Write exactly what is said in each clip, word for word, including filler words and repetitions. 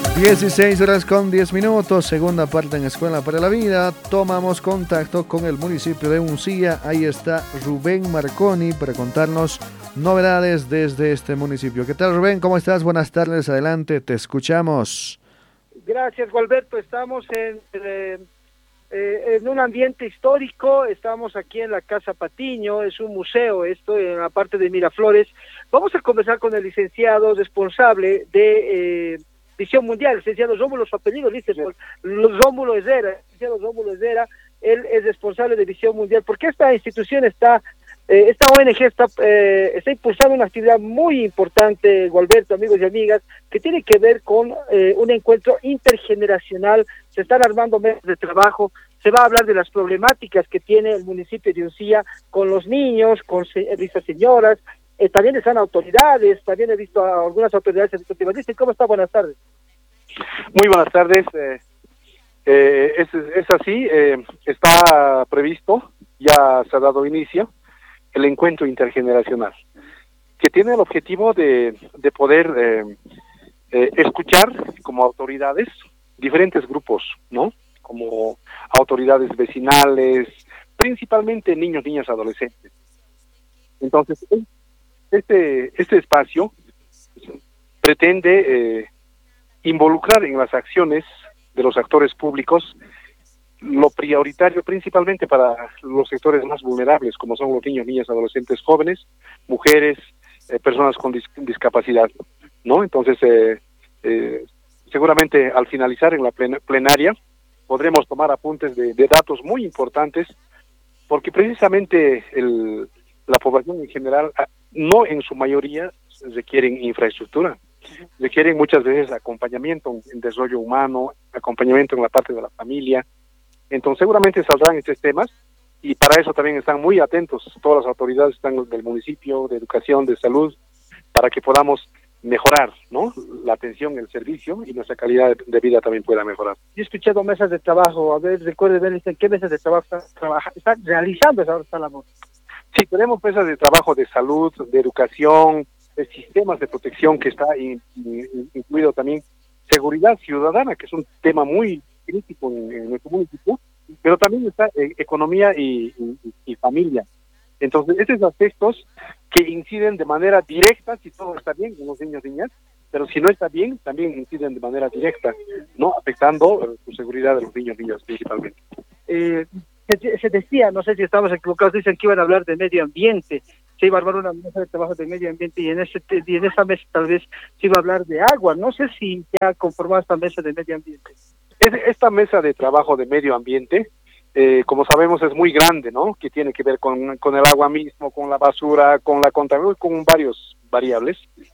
dieciséis horas con diez minutos, segunda parte en Escuela para la Vida. Tomamos contacto con el municipio de Uncía. Ahí está Rubén Marconi para contarnos novedades desde este municipio. ¿Qué tal, Rubén? ¿Cómo estás? Buenas tardes, adelante, te escuchamos. Gracias, Gualberto. Estamos en, eh, eh, en un ambiente histórico. Estamos aquí en la Casa Patiño, es un museo esto, en la parte de Miraflores. Vamos a conversar con el licenciado responsable de... Eh, Visión Mundial, el licenciado Rómulo, su apellido dice Rómulo Herrera, el licenciado Rómulo Herrera, él es responsable de Visión Mundial, porque esta institución está, eh, esta O N G está, eh, está impulsando una actividad muy importante, Gualberto, amigos y amigas, que tiene que ver con eh, un encuentro intergeneracional. Se están armando mesas de trabajo, se va a hablar de las problemáticas que tiene el municipio de Uncía con los niños, con esas señoras. Eh, también están autoridades, también he visto a algunas autoridades educativas. Dicen, ¿cómo está? Buenas tardes. Muy buenas tardes. Eh, eh, es, es así, eh, está previsto, ya se ha dado inicio, el encuentro intergeneracional, que tiene el objetivo de, de poder eh, eh, escuchar como autoridades diferentes grupos, ¿no? Como autoridades vecinales, principalmente niños, niñas, adolescentes. Entonces, Este, este espacio pretende eh, involucrar en las acciones de los actores públicos lo prioritario principalmente para los sectores más vulnerables, como son los niños, niñas, adolescentes, jóvenes, mujeres, eh, personas con dis discapacidad, ¿no? Entonces, eh, eh, seguramente al finalizar en la plen plenaria podremos tomar apuntes de, de datos muy importantes, porque precisamente el, la población en general, no en su mayoría, requieren infraestructura, requieren muchas veces acompañamiento en desarrollo humano, acompañamiento en la parte de la familia. Entonces seguramente saldrán estos temas y para eso también están muy atentos todas las autoridades están del municipio, de educación, de salud, para que podamos mejorar, ¿no?, la atención, el servicio, y nuestra calidad de vida también pueda mejorar. Yo he escuchado mesas de trabajo, a ver, recuerde ver en qué mesas de trabajo está, está realizando esa, esta labor. Sí, tenemos mesas de trabajo de salud, de educación, de sistemas de protección que está in, in, incluido también seguridad ciudadana, que es un tema muy crítico en, en nuestro municipio, pero también está eh, economía y, y, y familia. Entonces, estos aspectos que inciden de manera directa, si todo está bien con los niños y niñas, pero si no está bien, también inciden de manera directa, no afectando eh, su seguridad de los niños y niñas principalmente. Eh, Se, se decía, no sé si estamos equivocados, dicen que iban a hablar de medio ambiente, se iba a armar una mesa de trabajo de medio ambiente y en ese y en esa mesa tal vez se iba a hablar de agua. No sé si ya conformó esta mesa de medio ambiente. Esta mesa de trabajo de medio ambiente, eh, como sabemos, es muy grande, ¿no? Que tiene que ver con, con el agua mismo, con la basura, con la contaminación, con varios variables.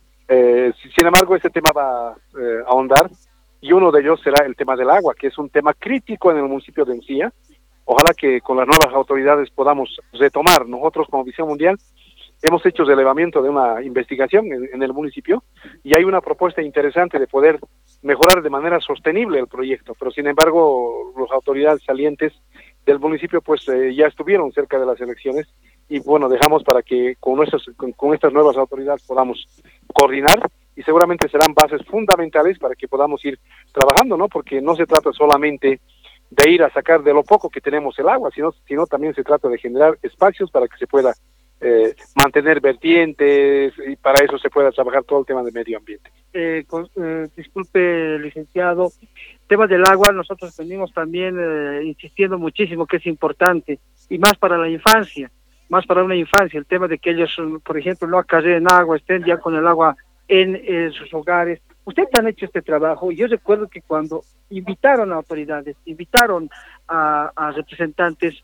Eh, sin embargo, este tema va eh, a ahondar y uno de ellos será el tema del agua, que es un tema crítico en el municipio de Uncía. Ojalá que con las nuevas autoridades podamos retomar. Nosotros como Visión Mundial hemos hecho relevamiento de una investigación en, en el municipio y hay una propuesta interesante de poder mejorar de manera sostenible el proyecto, pero sin embargo las autoridades salientes del municipio pues eh, ya estuvieron cerca de las elecciones y bueno, dejamos para que con, nuestras, con, con estas nuevas autoridades podamos coordinar y seguramente serán bases fundamentales para que podamos ir trabajando, ¿no? Porque no se trata solamente de ir a sacar de lo poco que tenemos el agua, sino, sino también se trata de generar espacios para que se pueda eh, mantener vertientes y para eso se pueda trabajar todo el tema de medio ambiente. Eh, con, eh, disculpe, licenciado, tema del agua, nosotros venimos también eh, insistiendo muchísimo que es importante, y más para la infancia, más para una infancia, el tema de que ellos, por ejemplo, no acarreen agua, estén ya con el agua en eh, sus hogares. Ustedes han hecho este trabajo y yo recuerdo que cuando invitaron a autoridades, invitaron a, a representantes,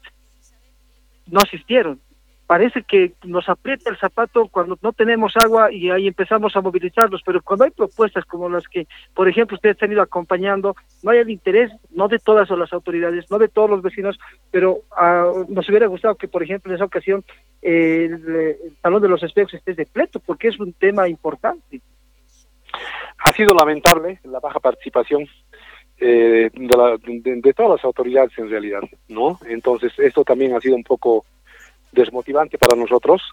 no asistieron. Parece que nos aprieta el zapato cuando no tenemos agua y ahí empezamos a movilizarlos, pero cuando hay propuestas como las que, por ejemplo, ustedes han ido acompañando, no hay el interés, no de todas las autoridades, no de todos los vecinos, pero uh, nos hubiera gustado que, por ejemplo, en esa ocasión eh, el, el Salón de los Espejos esté repleto, porque es un tema importante. Ha sido lamentable la baja participación eh, de, la, de, de todas las autoridades en realidad, ¿no? Entonces esto también ha sido un poco desmotivante para nosotros,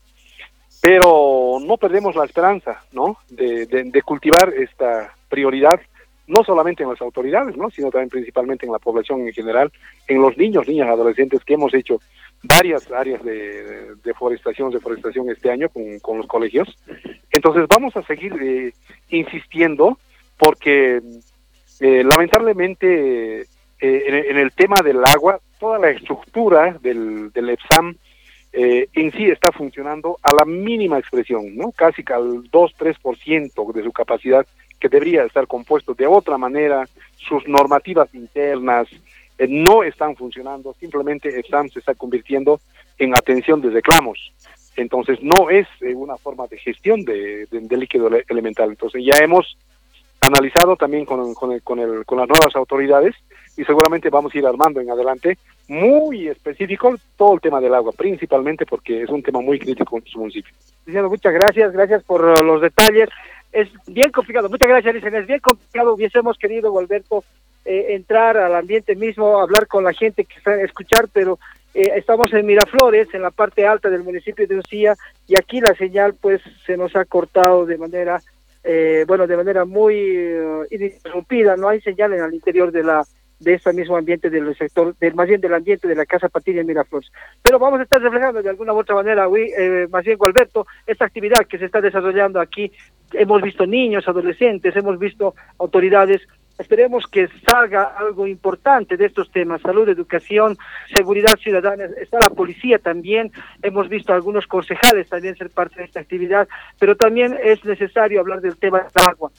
pero no perdemos la esperanza, ¿no? De, de, de cultivar esta prioridad no solamente en las autoridades, ¿no? Sino también principalmente en la población en general, en los niños, niñas, adolescentes, que hemos hecho varias áreas de deforestación, deforestación este año con, con los colegios. Entonces vamos a seguir eh, insistiendo porque eh, lamentablemente eh, en, en el tema del agua, toda la estructura del, del EPSAM eh, en sí está funcionando a la mínima expresión, ¿no? Casi al dos a tres por ciento de su capacidad, que debería estar compuesto de otra manera. Sus normativas internas eh, no están funcionando, simplemente EPSAM se está convirtiendo en atención de reclamos. Entonces no es eh, una forma de gestión de, de, de líquido elemental. Entonces ya hemos analizado también con, con, el, con, el, con las nuevas autoridades y seguramente vamos a ir armando en adelante muy específico todo el tema del agua, principalmente porque es un tema muy crítico en su municipio. Licenciado, muchas gracias, gracias por uh, los detalles. Es bien complicado, muchas gracias, licenciado, es bien complicado. Hubiésemos querido, Alberto, eh, entrar al ambiente mismo, hablar con la gente que está a escuchar, pero eh, estamos en Miraflores, en la parte alta del municipio de Uncía, y aquí la señal pues se nos ha cortado de manera, eh, bueno, de manera muy uh, ininterrumpida. No hay señal en el interior de la de este mismo ambiente del sector, del, más bien del ambiente de la Casa Patiño en Miraflores. Pero vamos a estar reflejando de alguna u otra manera, eh, más bien, Gualberto, esta actividad que se está desarrollando aquí. Hemos visto niños, adolescentes, hemos visto autoridades. Esperemos que salga algo importante de estos temas: salud, educación, seguridad ciudadana. Está la policía también. Hemos visto a algunos concejales también ser parte de esta actividad, pero también es necesario hablar del tema del agua.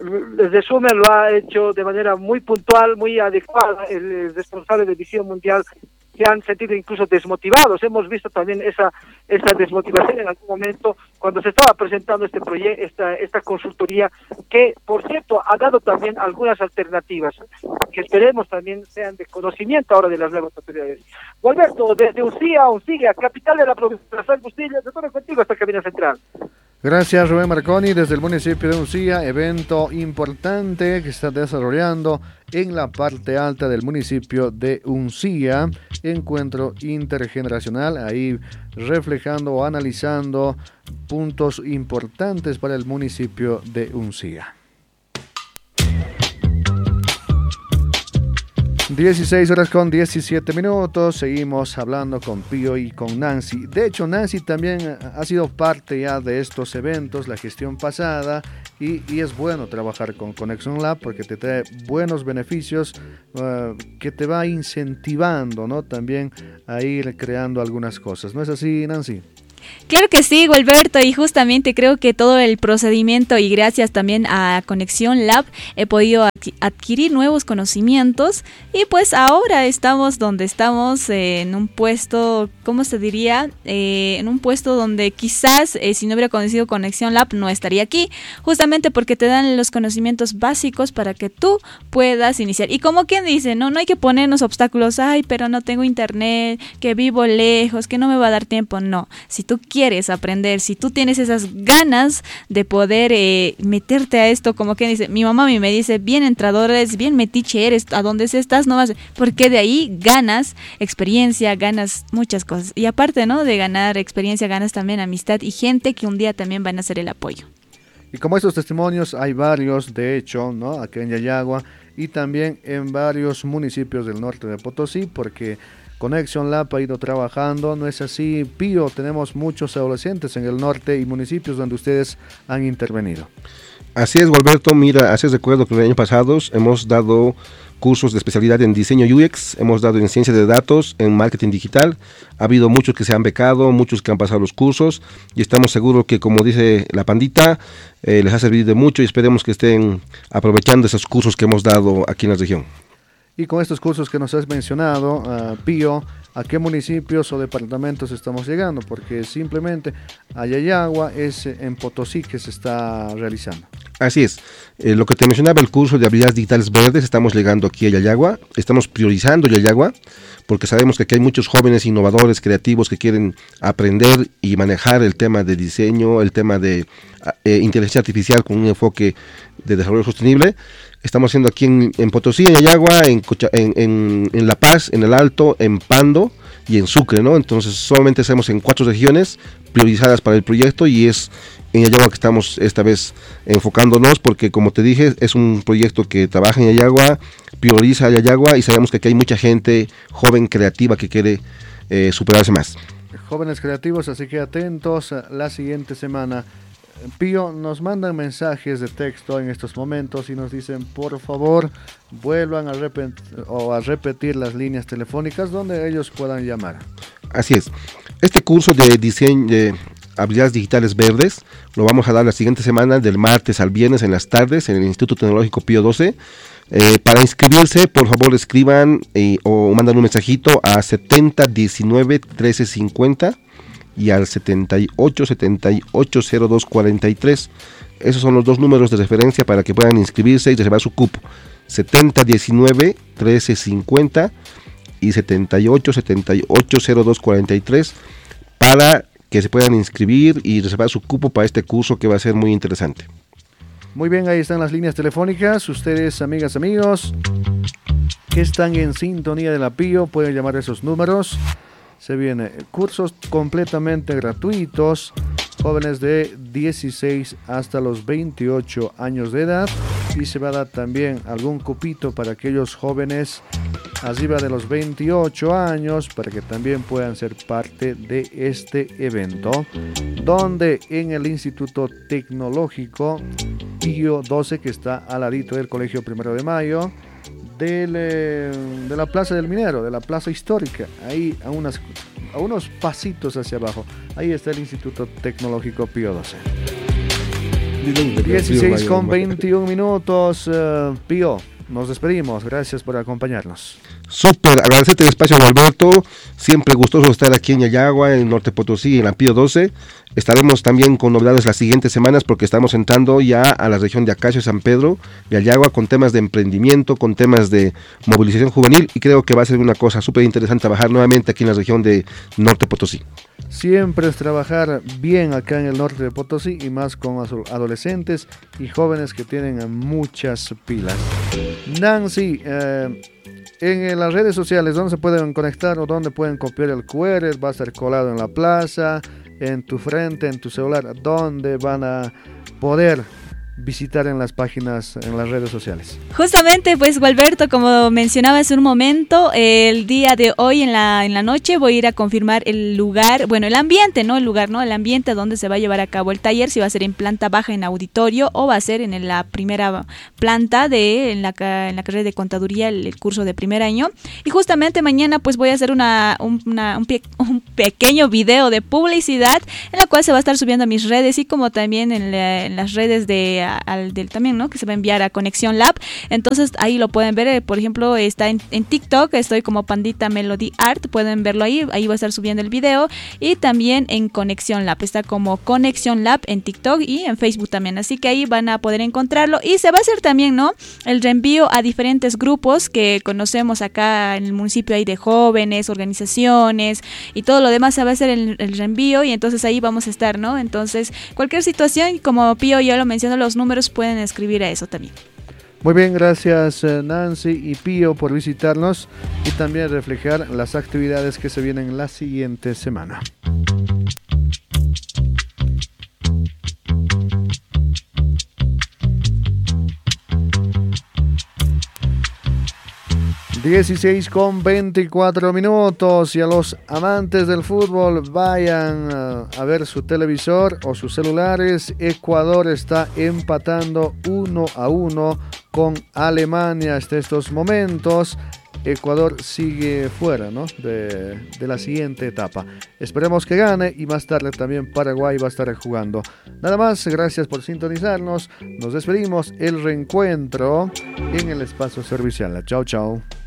El resumen lo ha hecho de manera muy puntual, muy adecuada el responsable de Visión Mundial. Se han sentido incluso desmotivados. Hemos visto también esa esa desmotivación en algún momento cuando se estaba presentando este proyecto, esta esta consultoría, que por cierto ha dado también algunas alternativas que esperemos también sean de conocimiento ahora de las nuevas autoridades. Alberto, desde Uncía, Uncía, capital de la provincia de San Bustillo, de todo contigo hasta Cabina Central. Gracias, Rubén Marconi, desde el municipio de Uncía, evento importante que está desarrollando en la parte alta del municipio de Uncía, encuentro intergeneracional, ahí reflejando o analizando puntos importantes para el municipio de Uncía. dieciséis horas con diecisiete minutos, seguimos hablando con Pío y con Nancy. De hecho, Nancy también ha sido parte ya de estos eventos, la gestión pasada, y, y es bueno trabajar con Conexión Lab porque te trae buenos beneficios, uh, que te va incentivando, ¿no? También a ir creando algunas cosas. ¿No es así, Nancy? Claro que sí, Gualberto, y justamente creo que todo el procedimiento, y gracias también a Conexión Lab, he podido adquirir nuevos conocimientos, y pues ahora estamos donde estamos, eh, en un puesto, ¿cómo se diría? Eh, en un puesto donde quizás eh, si no hubiera conocido Conexión Lab no estaría aquí, justamente porque te dan los conocimientos básicos para que tú puedas iniciar. Y como quien dice, no, no hay que ponernos obstáculos, ay, pero no tengo internet, que vivo lejos, que no me va a dar tiempo. No, si tú quieres aprender, si tú tienes esas ganas de poder eh, meterte a esto, como quien dice, mi mamá a mí me dice, bien entradora eres, bien metiche eres, a donde estás no vas, porque de ahí ganas experiencia, ganas muchas cosas, y aparte, ¿no?, de ganar experiencia, ganas también amistad y gente que un día también van a hacer el apoyo. Y como estos testimonios hay varios, de hecho, ¿no?, aquí en Yayagua y también en varios municipios del norte de Potosí, porque Conexión Lab ha ido trabajando, ¿no es así, Pío? Tenemos muchos adolescentes en el norte y municipios donde ustedes han intervenido. Así es, Gualberto, mira, así recuerdo que en el año pasado hemos dado cursos de especialidad en diseño U X, hemos dado en ciencia de datos, en marketing digital. Ha habido muchos que se han becado, muchos que han pasado los cursos, y estamos seguros que, como dice la pandita, eh, les ha servido de mucho, y esperemos que estén aprovechando esos cursos que hemos dado aquí en la región. Y con estos cursos que nos has mencionado, uh, Pío, ¿a qué municipios o departamentos estamos llegando? Porque simplemente a Yayagua es en Potosí que se está realizando. Así es, eh, lo que te mencionaba, el curso de habilidades digitales verdes, estamos llegando aquí a Yayagua, estamos priorizando Yayagua, porque sabemos que aquí hay muchos jóvenes innovadores, creativos, que quieren aprender y manejar el tema de diseño, el tema de eh, inteligencia artificial con un enfoque de desarrollo sostenible. Estamos haciendo aquí en, en Potosí, en Yayagua, en, en, en, en La Paz, en El Alto, en Pando y en Sucre, ¿no? Entonces solamente estamos en cuatro regiones priorizadas para el proyecto y es en Yayagua que estamos esta vez enfocándonos porque, como te dije, es un proyecto que trabaja en Yayagua, prioriza a Yayagua y sabemos que aquí hay mucha gente joven, creativa que quiere eh, superarse más. Jóvenes creativos, así que atentos a la siguiente semana. Pío, nos mandan mensajes de texto en estos momentos y nos dicen, por favor, vuelvan a, repet- o a repetir las líneas telefónicas donde ellos puedan llamar. Así es. Este curso de diseño de habilidades digitales verdes lo vamos a dar la siguiente semana, del martes al viernes en las tardes, en el Instituto Tecnológico Pío doce. Eh, para inscribirse, por favor, escriban eh, o mandan un mensajito a setenta diecinueve trece cincuenta y al setenta y ocho setenta y ocho cero dos cuarenta y tres. Esos son los dos números de referencia para que puedan inscribirse y reservar su cupo. setenta diecinueve trece cincuenta y setenta y ocho setenta y ocho cero dos cuarenta y tres para que se puedan inscribir y reservar su cupo para este curso que va a ser muy interesante. Muy bien, ahí están las líneas telefónicas. Ustedes, amigas, amigos, que están en sintonía de la Pío, pueden llamar a esos números. Se vienen cursos completamente gratuitos, jóvenes de dieciséis hasta los veintiocho años de edad, y se va a dar también algún cupito para aquellos jóvenes arriba de los veintiocho años para que también puedan ser parte de este evento, donde en el Instituto Tecnológico Pío doce, que está al ladito del Colegio Primero de Mayo, del, eh, de la Plaza del Minero, de la Plaza Histórica, ahí a, unas, a unos pasitos hacia abajo, ahí está el Instituto Tecnológico Pío doce. dieciséis con veintiún minutos, uh, Pío, nos despedimos, gracias por acompañarnos. Súper, agradecerte el espacio, Alberto, siempre gustoso estar aquí en Yayagua, en Norte Potosí, en la Pío doce. Estaremos también con novedades las siguientes semanas porque estamos entrando ya a la región de Acacio, San Pedro, de Yayagua, con temas de emprendimiento, con temas de movilización juvenil, y creo que va a ser una cosa súper interesante trabajar nuevamente aquí en la región de Norte Potosí. Siempre es trabajar bien acá en el norte de Potosí y más con adolescentes y jóvenes que tienen muchas pilas. Nancy, eh, en las redes sociales, ¿dónde se pueden conectar o dónde pueden copiar el cu erre? Va a estar colado en la plaza, en tu frente, en tu celular. ¿Dónde van a poder visitar en las páginas, en las redes sociales? Justamente, pues, Gualberto, como mencionaba hace un momento, el día de hoy en la en la noche voy a ir a confirmar el lugar, bueno, el ambiente, no el lugar, no, el ambiente donde se va a llevar a cabo el taller, si va a ser en planta baja en auditorio o va a ser en la primera planta de en la, en la carrera de contaduría, el, el curso de primer año. Y justamente mañana pues voy a hacer una, un, una, un, pe, un pequeño video de publicidad en la cual se va a estar subiendo a mis redes y como también en, la, en las redes de al del también, ¿no? Que se va a enviar a Conexión Lab. Entonces ahí lo pueden ver, por ejemplo, está en, en TikTok, estoy como Pandita Melody Art, pueden verlo ahí, ahí va a estar subiendo el video, y también en Conexión Lab, está como Conexión Lab en TikTok y en Facebook también, así que ahí van a poder encontrarlo, y se va a hacer también, ¿no? El reenvío a diferentes grupos que conocemos acá en el municipio, hay de jóvenes, organizaciones y todo lo demás, se va a hacer el, el reenvío, y entonces ahí vamos a estar, ¿no? Entonces, cualquier situación, como Pío ya lo mencionó, los números pueden escribir a eso también. Muy bien, gracias Nancy y Pío por visitarnos y también reflejar las actividades que se vienen la siguiente semana. dieciséis con veinticuatro minutos, y a los amantes del fútbol vayan a ver su televisor o sus celulares. Ecuador está empatando uno a uno con Alemania hasta estos momentos. Ecuador sigue fuera, ¿no? de, de la siguiente etapa. Esperemos que gane, y más tarde también Paraguay va a estar jugando. Nada más, gracias por sintonizarnos. Nos despedimos, el reencuentro en el espacio servicial. Chao, chao.